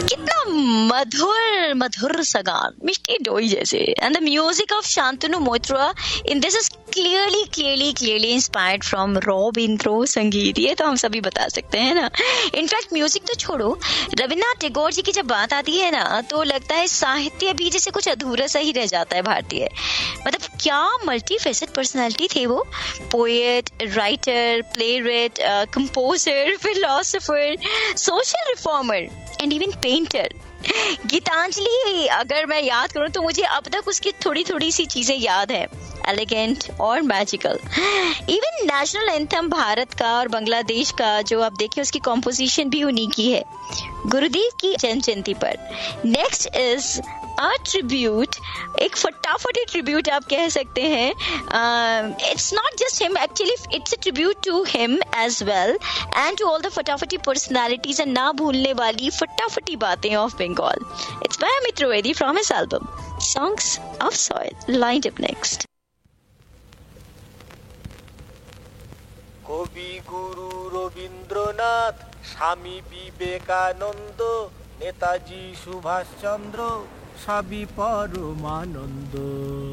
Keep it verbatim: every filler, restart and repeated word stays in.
कितना मधुर मधुर सा गान, मिष्टी डोई जैसे. And the music of Shantanu Moitra in this is clearly clearly clearly inspired from Ravindra संगीत. ये तो हम सभी बता सकते हैं ना. इनफैक्ट म्यूजिक तो छोड़ो, रविन्द्रनाथ टैगोर जी की जब बात आती है ना तो लगता है साहित्य भी जैसे कुछ अधूरा सा ही रह जाता है भारतीय. मतलब क्या मल्टी फेसेट पर्सनैलिटी थे वो. Poet, writer, playwright, composer, philosopher, social reformer and even painter. Geetanjali अगर मैं याद करूं तो मुझे अब तक उसकी थोड़ी थोड़ी सी चीजें याद है. एलिगेंट और magical. Even national anthem Bharat का और बांग्लादेश का जो आप देखें उसकी कॉम्पोजिशन भी उन्हीं की है, गुरुदेव की जन्म जयंती पर. नेक्स्ट इज अ ट्रिब्यूट, एक फटाफटी ट्रिब्यूट आप कह सकते हैं. It's not just him, actually it's a tribute to him as well and to all the फटाफटी personalities and ना भूलने वाली फटाफटी बातें of Bengal. It's by Amit Trivedi from his album songs of soil. Lined up next. কবি গুরু রবীন্দ্রনাথ, স্বামী বিবেকানন্দ, নেতাজি সুভাষচন্দ্র, সবই পরমানন্দ.